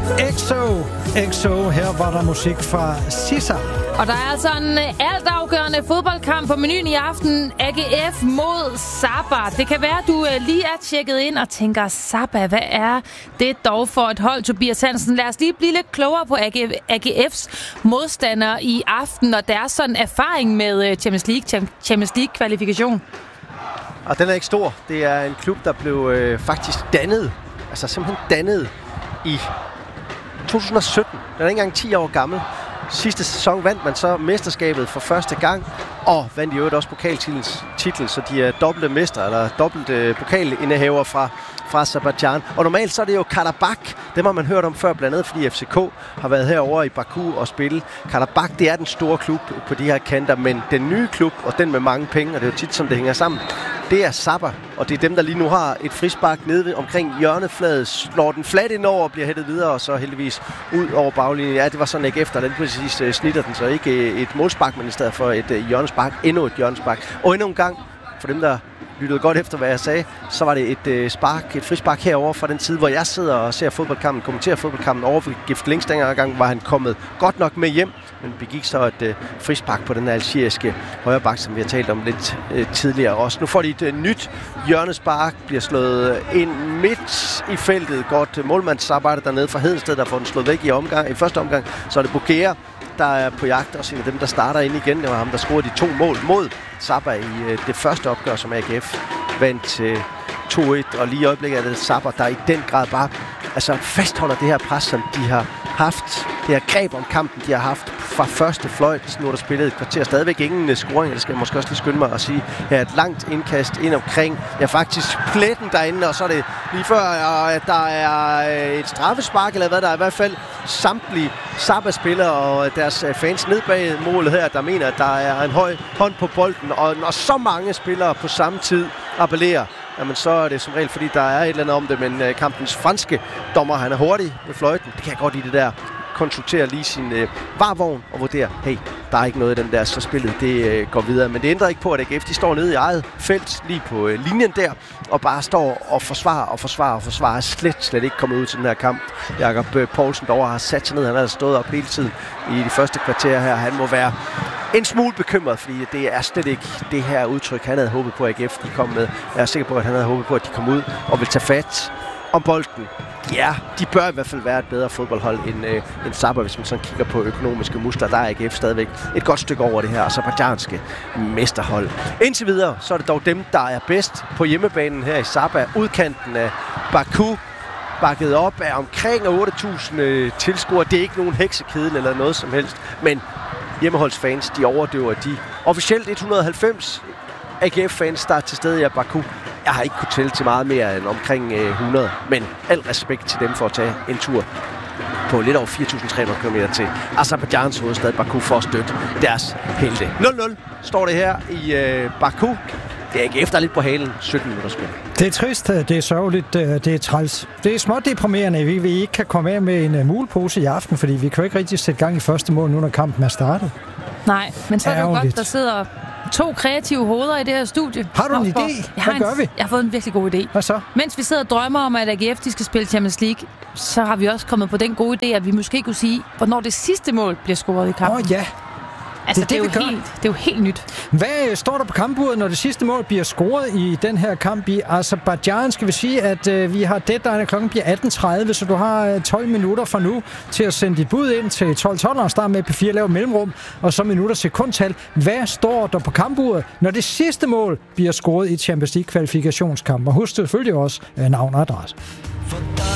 EXO. Her var der musik fra Sissa. Og der er altså en altafgørende fodboldkamp på menuen i aften. AGF mod Sabah. Det kan være, at du lige er tjekket ind og tænker, Sabah, hvad er det dog for et hold, Tobias Hansen? Lad os lige blive lidt klogere på AGF's modstandere i aften, og deres sådan erfaring med Champions League-kvalifikation. Og den er ikke stor. Det er en klub, der blev faktisk dannet. Altså simpelthen dannet i 2017. Den er ikke engang 10 år gammel. Sidste sæson vandt man så mesterskabet for første gang, og vandt i øvrigt også pokaltitlen, så de er dobbelte mestre, eller dobbelte pokalindehaver fra Aserbajdsjan. Og normalt så er det jo Karabakh, dem har man hørt om før, blandt andet fordi FCK har været herovre i Baku og spille. Karabakh, det er den store klub på de her kanter, men den nye klub, og den med mange penge, og det er jo tit, som det hænger sammen, det er Sabah, og det er dem, der lige nu har et frispark nede omkring hjørnefladet, slår den flat ind over og bliver hættet videre, og så heldigvis ud over baglinjen. Ja, det var sådan ikke efter, den præcis snitter den, så ikke et målspark, men i stedet for et hjørnespark, endnu et hjørnespark. Og endnu en gang, for dem, der lyttede godt efter, hvad jeg sagde, så var det et frispark herover fra den tid, hvor jeg sidder og ser fodboldkampen, kommenterer fodboldkampen over for Gift Links. Dengang gang var han kommet godt nok med hjem, men begik så et frispark på den algeriske højreback, som vi har talt om lidt tidligere også. Nu får de et nyt hjørnespark, bliver slået ind midt i feltet. Godt målmandsarbejde dernede fra Hedensted, der får den slået væk i første omgang. Så er det Bogea, der er på jagt, og en af dem, der starter ind igen. Det var ham, der scorede de 2 mål mod Sabah i det første opgør, som AGF vandt til 2-1. Og lige i øjeblikket er det Sabah, der i den grad bare fastholder det her pres, som de har haft. Det her greb om kampen, de har haft fra første fløjt. Nu er der spillet et kvarter. Stadigvæk ingen scoring. Det skal jeg måske også lige skynde mig at sige. Her er et langt indkast ind omkring. Ja, faktisk pletten derinde, og så er det lige før, at der er et straffespark, eller hvad der er. I hvert fald samtlige Sabah-spillere og deres fans ned bag målet her, der mener, at der er en høj hånd på bolden. Og når så mange spillere på samme tid appellerer, jamen så er det som regel, fordi der er et eller andet om det, men kampens franske dommer, han er hurtig med fløjten. Det kan jeg godt lide det der. Konsultere lige sin varvogn og vurdere, hey, der er ikke noget i den der, så spillet det går videre. Men det ændrer ikke på, at AGF de står nede i eget felt, lige på linjen der, og bare står og forsvarer. Slet ikke kommet ud til den her kamp. Jakob Poulsen derovre har sat sig ned, han har stået op hele tiden i de første kvarter her. Han må være en smule bekymret, fordi det er slet ikke det her udtryk, han havde håbet på, at AGF de kom med. Jeg er sikker på, at han havde håbet på, at de kom ud og vil tage fat om bolden. Ja, de bør i hvert fald være et bedre fodboldhold end Sabah, hvis man sådan kigger på økonomiske muskler. Der er AGF stadigvæk et godt stykke over det her aserbajdsjanske mesterhold. Indtil videre, så er det dog dem, der er bedst på hjemmebanen her i Sabah. Udkanten af Baku, bakket op af omkring 8.000 tilskuere. Det er ikke nogen heksekedel eller noget som helst, men hjemmeholdsfans, de overdøver de officielt 190 AGF-fans, der er til stede i Baku. Jeg har ikke kunnet tælle til meget mere end omkring 100, men al respekt til dem for at tage en tur på lidt over 4.300 km til Aserbajdsjans hovedstad Baku for at støtte deres helte. 0-0 står det her i Baku. Det er AGF, der er lidt på halen. 17 minutter spil. Det er trist, det er sørgeligt, det er træls. Det er småt deprimerende, at vi ikke kan komme af med en mulepose i aften, fordi vi kan jo ikke rigtig sætte gang i første mål, nu når kampen er startet. Nej, men så er det jo godt, der sidder 2 kreative hoveder i det her studie. Har du en idé? Hvad gør vi? Jeg har fået en virkelig god idé. Hvad så? Mens vi sidder og drømmer om, at AGF de skal spille Champions League, så har vi også kommet på den gode idé, at vi måske kunne sige, hvornår det sidste mål bliver scoret i kampen. Ja. Altså, det er jo helt nyt. Hvad står der på kampuret, når det sidste mål bliver scoret i den her kamp i Aserbajdsjan? Skal vi sige, at vi har deadline, og klokken bliver 18.30, så du har 12 minutter fra nu til at sende dit bud ind til 12.12 og starte med P4, lave mellemrum, og så minutter sekundtal. Hvad står der på kampuret, når det sidste mål bliver scoret i Champions League kvalifikationskamp? Og husk selvfølgelig også navn og adresse.